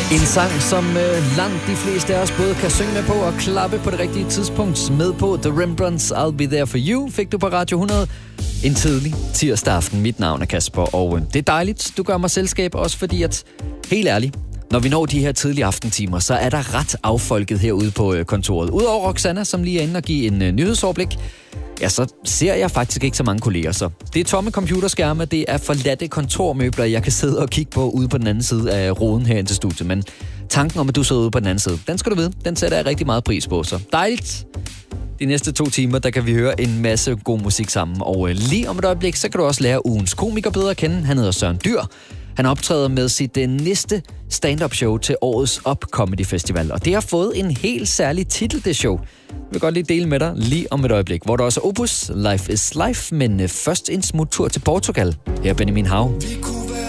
En sang, som langt de fleste af os både kan synge med på og klappe på det rigtige tidspunkt med på. The Rembrandts, I'll Be There For You, fik du på Radio 100 en tidlig tirsdag aften. Mit navn er Kasper, og det er dejligt, du gør mig selskab, også fordi at, helt ærligt, når vi når de her tidlige aftentimer, så er der ret affolket herude på kontoret. Udover Roxanna, som lige er inde og give en nyhedsoverblik, ja, så ser jeg faktisk ikke så mange kolleger. Så det er tomme computerskærme, det er forladte kontormøbler, jeg kan sidde og kigge på ude på den anden side af roden her ind til studiet. Men tanken om, at du sidder ude på den anden side, den skal du vide, den sætter jeg rigtig meget pris på. Så dejligt. De næste 2 timer, der kan vi høre en masse god musik sammen. Og lige om et øjeblik, så kan du også lære ugens komiker bedre at kende. Han hedder Søren Dyr. Han optræder med sit næste stand-up show til årets Up Comedy Festival. Og det har fået en helt særlig titel, det show. Jeg vil godt lige dele med dig lige om et øjeblik, hvor der også er Opus, Life is Life, men først en smut tur til Portugal. Her er Benjamin Hav. Vi kunne